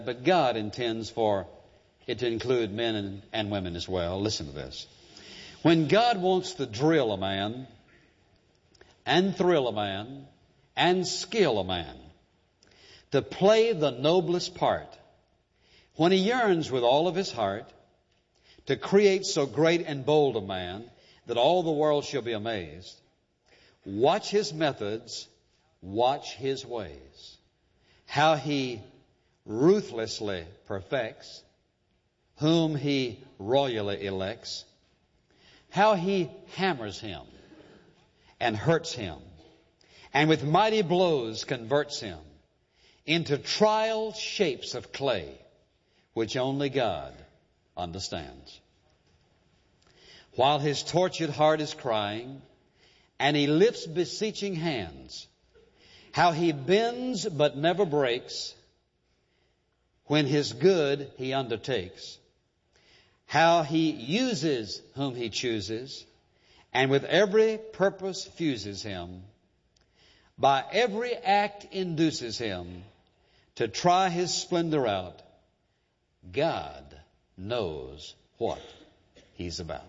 but God intends for it to include men and women as well. Listen to this. When God wants to drill a man and thrill a man and skill a man to play the noblest part, when he yearns with all of his heart to create so great and bold a man that all the world shall be amazed, watch his methods, watch his ways, how he ruthlessly perfects whom he royally elects, how he hammers him and hurts him, and with mighty blows converts him into trial shapes of clay, which only God understands. While his tortured heart is crying, and he lifts beseeching hands, how he bends but never breaks when his good he undertakes, how he uses whom he chooses, and with every purpose fuses him, by every act induces him to try his splendor out. God knows what he's about.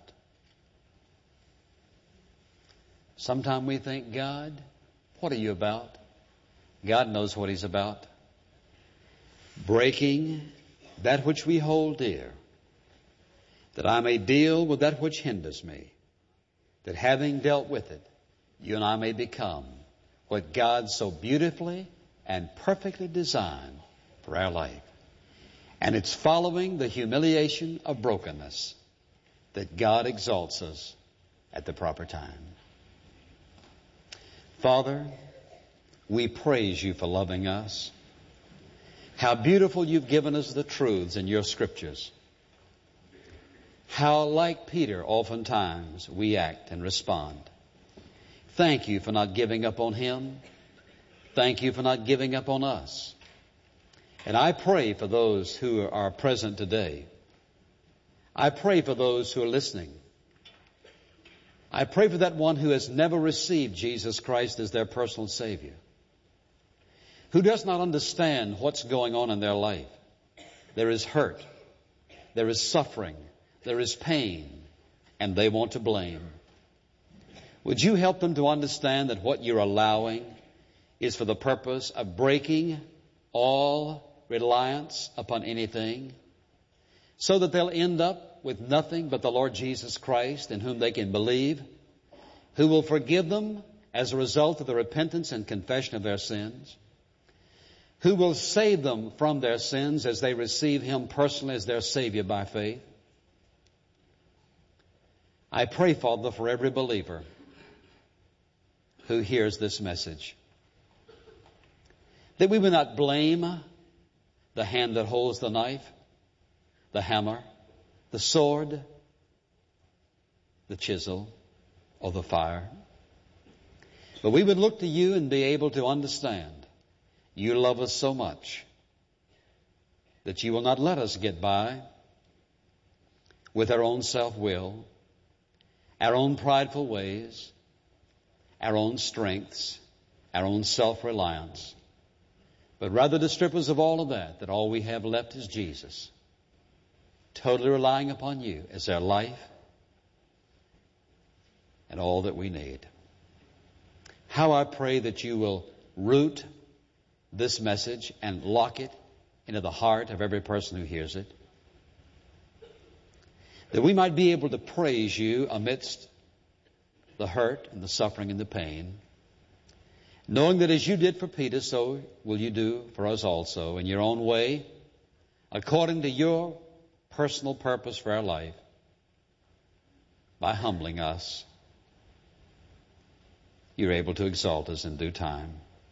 Sometimes we think, God, what are you about? God knows what he's about. Breaking that which we hold dear, that I may deal with that which hinders me, that having dealt with it, you and I may become what God so beautifully and perfectly designed for our life. And it's following the humiliation of brokenness that God exalts us at the proper time. Father, we praise you for loving us. How beautiful you've given us the truths in your scriptures. How, like Peter, oftentimes we act and respond. Thank you for not giving up on him. Thank you for not giving up on us. And I pray for those who are present today. I pray for those who are listening. I pray for that one who has never received Jesus Christ as their personal Savior, who does not understand what's going on in their life. There is hurt, there is suffering, there is pain, and they want to blame. Would you help them to understand that what you're allowing is for the purpose of breaking all reliance upon anything, so that they'll end up with nothing but the Lord Jesus Christ, in whom they can believe, who will forgive them as a result of the repentance and confession of their sins, who will save them from their sins as they receive him personally as their Savior by faith. I pray, Father, for every believer who hears this message, that we will not blame the hand that holds the knife, the hammer, the sword, the chisel, or the fire. But we would look to you and be able to understand you love us so much that you will not let us get by with our own self-will, our own prideful ways, our own strengths, our own self-reliance, but rather to strip us of all of that all we have left is Jesus, totally relying upon you as our life and all that we need. How I pray that you will root this message and lock it into the heart of every person who hears it, that we might be able to praise you amidst the hurt and the suffering and the pain, knowing that as you did for Peter, so will you do for us also in your own way, according to your personal purpose for our life, by humbling us. You're able to exalt us in due time.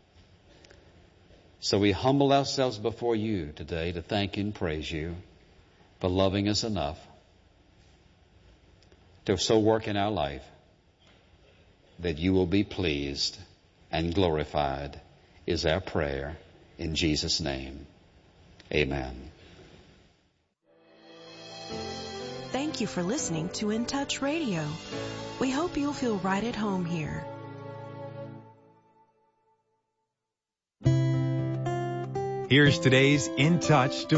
So we humble ourselves before you today to thank you and praise you for loving us enough to so work in our life that you will be pleased and glorified, is our prayer in Jesus' name. Amen. Thank you for listening to In Touch Radio. We hope you'll feel right at home here. Here's today's In Touch